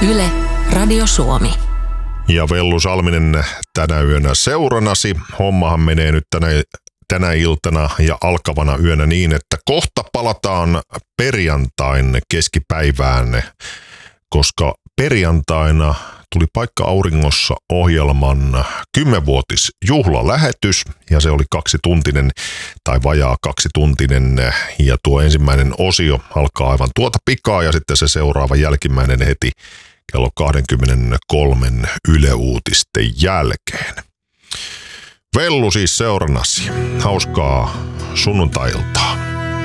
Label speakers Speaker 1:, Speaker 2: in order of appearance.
Speaker 1: Yle, Radio Suomi.
Speaker 2: Ja Vellu Salminen tänä yönä seuranasi. Hommahan menee nyt tänä iltana ja alkavana yönä niin, että kohta palataan perjantain keskipäivään, koska perjantaina tuli Paikka Auringossa -ohjelman 10-vuotisjuhlalähetys ja se oli 2-tuntinen tai vajaa 2-tuntinen ja tuo ensimmäinen osio alkaa aivan tuota pikaa ja sitten se seuraava jälkimmäinen heti kello 23 Yle Uutisten jälkeen. Vellu siis seurannasi. Hauskaa sunnuntai-iltaa.